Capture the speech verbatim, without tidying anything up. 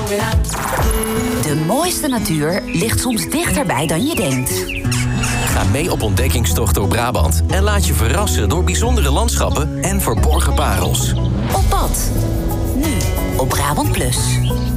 De mooiste natuur ligt soms dichterbij dan je denkt. Ga mee op ontdekkingstocht door Brabant en laat je verrassen door bijzondere landschappen en verborgen parels. Op pad. Nu op Brabant Plus.